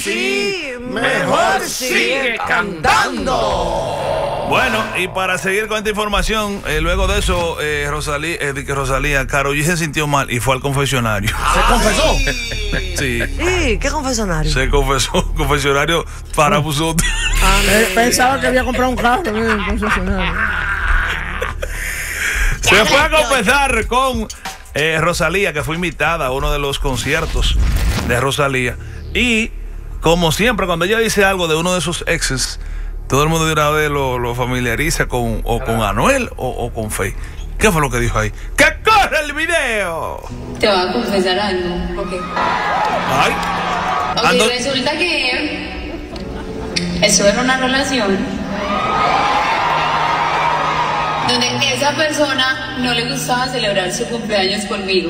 sí, mejor sigue cantando. Bueno, y para seguir con esta información, luego de eso, Rosalía, Karol G se sintió mal y fue al confesionario. ¿Se confesó? Sí. ¿Y qué confesionario? Se confesó, confesionario para vosotros. Pensaba que había comprado un carro en el concesionario. Se fue a confesar con Rosalía, que fue invitada a uno de los conciertos de Rosalía. Y, como siempre, cuando ella dice algo de uno de sus exes, todo el mundo de una vez lo familiariza con Anuel o con Faye. ¿Qué fue lo que dijo ahí? ¡Que corre el video! Te voy a confesar algo, ok. Ay. Ok, resulta que estuve en una relación donde esa persona no le gustaba celebrar su cumpleaños conmigo.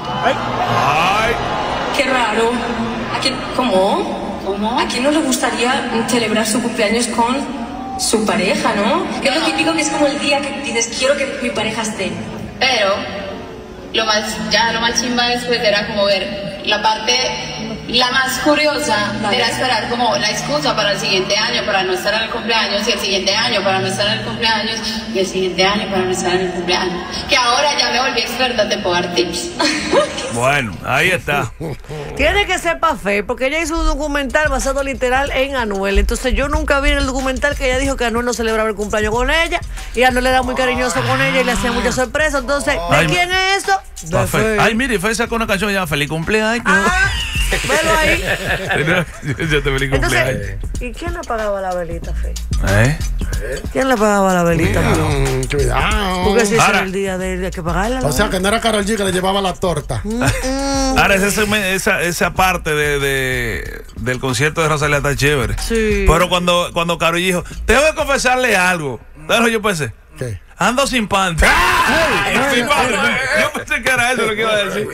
Ay. Qué raro. ¿A quién? ¿Cómo? ¿Cómo? ¿A quién no le gustaría celebrar su cumpleaños con su pareja, no? Que es lo típico, que es como el día que dices, quiero que mi pareja esté. Pero lo más chimba después era como ver la parte, la más curiosa, era esperar como la excusa para el siguiente año para no estar en el cumpleaños, y el siguiente año para no estar en el cumpleaños, y el siguiente año para no estar en el cumpleaños. Que ahora ya me volví experta, te puedo dar tips. Bueno, ahí está. Tiene que ser pa' fe, porque ella hizo un documental basado literal en Anuel. Entonces yo nunca vi en el documental que ella dijo que Anuel no celebraba el cumpleaños con ella, y Anuel era muy cariñoso con ella y le hacía muchas sorpresas. Entonces, ¿de quién es eso? De Fe. Ay, mire, Fe sacó una canción ya, feliz cumpleaños. Velo ahí. Yo te feliz cumpleaños. Entonces, ¿y quién le pagaba la velita, Fe? ¿Quién le pagaba la velita? Cuidado. Porque si era el día de que pagarla. O sea, que no era Karol G que le llevaba la torta. Ahora, esa parte del concierto de Rosalía está chévere. Sí. Pero cuando Karol G dijo, tengo que confesarle algo. ¿Sabes lo que yo pensé? ¿Qué? Ando sin panty. Sin panty. Yo pensé que era eso lo que iba a decir.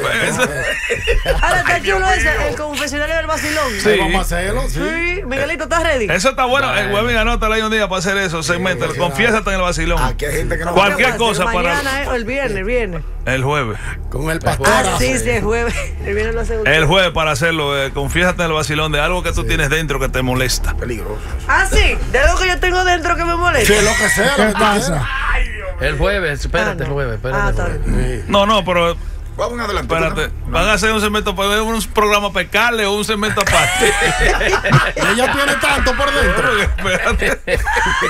Ahora está chulo ese, el confesionario del vacilón. Sí. Vamos a hacerlo, sí. Sí, Miguelito, ¿estás ready? Eso está bueno. El Webin, anótala ahí un día para hacer eso. Segmento. Confiésate en el vacilón. Aquí hay gente que no Cualquier cosa para. Mañana, el viernes. El jueves. con el pastor. Sí, el jueves. El viernes lo hace. El jueves para hacerlo. Confiésate en el vacilón de algo que tú tienes dentro que te molesta. Peligroso. Sí, de algo que yo tengo dentro que me molesta. Sí, lo que sea. ¿Qué pasa? El jueves, espérate, el jueves, espérate. No, pero. Vamos adelante. Espérate, ¿van a hacer un segmento, un programa pecarle o un segmento aparte? Ella tiene tanto por dentro. Espérate.